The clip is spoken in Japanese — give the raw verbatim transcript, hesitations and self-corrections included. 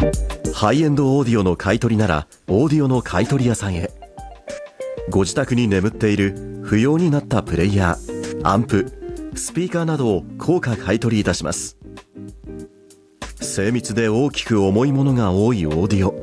ハイエンドオーディオの買い取りならオーディオの買い取り屋さんへ。ご自宅に眠っている不要になったプレイヤー、アンプ、スピーカーなどを高価買い取りいたします。精密で大きく重いものが多いオーディオ、